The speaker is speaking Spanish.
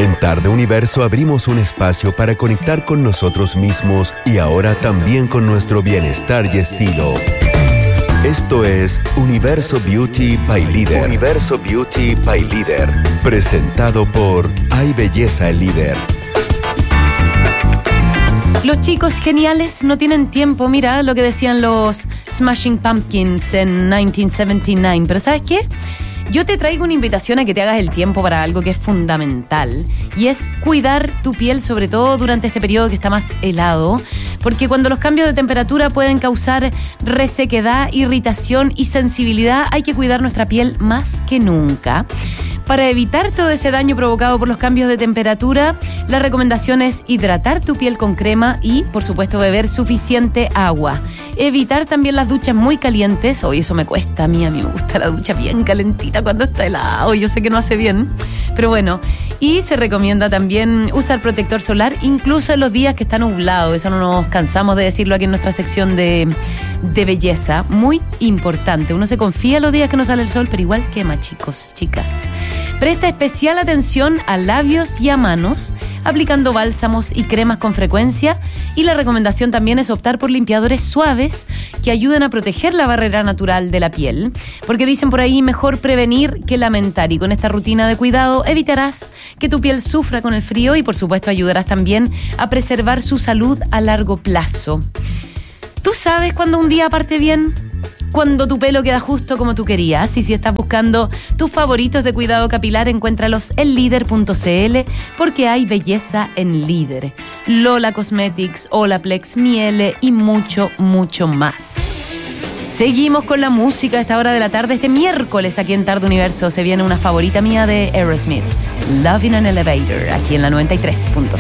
En Tarde Universo abrimos un espacio para conectar con nosotros mismos y ahora también con nuestro bienestar y estilo. Esto es Universo Beauty by Líder. Universo Beauty by Líder. Presentado por Hay Belleza el Líder. Los chicos geniales no tienen tiempo, mira lo que decían los Smashing Pumpkins en 1979. Pero ¿sabes qué? Yo te traigo una invitación a que te hagas el tiempo para algo que es fundamental, y es cuidar tu piel, sobre todo durante este periodo que está más helado, porque cuando los cambios de temperatura pueden causar resequedad, irritación y sensibilidad, hay que cuidar nuestra piel más que nunca. Para evitar todo ese daño provocado por los cambios de temperatura, la recomendación es hidratar tu piel con crema y, por supuesto, beber suficiente agua. Evitar también las duchas muy calientes. Hoy eso me cuesta a mí me gusta la ducha bien calentita cuando está helado. Yo sé que no hace bien, pero bueno. Y se recomienda también usar protector solar incluso en los días que está nublado. Eso no nos cansamos de decirlo aquí en nuestra sección de belleza. Muy importante. Uno se confía los días que no sale el sol, pero igual quema, chicos, chicas. Presta especial atención a labios y a manos, aplicando bálsamos y cremas con frecuencia, y la recomendación también es optar por limpiadores suaves que ayuden a proteger la barrera natural de la piel, porque dicen por ahí mejor prevenir que lamentar, y con esta rutina de cuidado evitarás que tu piel sufra con el frío y por supuesto ayudarás también a preservar su salud a largo plazo. ¿Tú sabes cuándo un día parte bien? Cuando tu pelo queda justo como tú querías. Y si estás buscando tus favoritos de cuidado capilar, encuéntralos en líder.cl, porque hay belleza en Líder. Lola Cosmetics, Olaplex, Miele y mucho, mucho más. Seguimos con la música a esta hora de la tarde. Este miércoles aquí en Tarde Universo se viene una favorita mía de Aerosmith, Love in an Elevator, aquí en la 93.7.